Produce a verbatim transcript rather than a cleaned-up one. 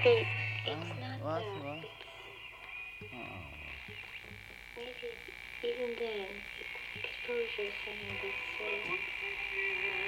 But Ah, it's not what, that. what? It's Oh. maybe even then, exposure is something that's so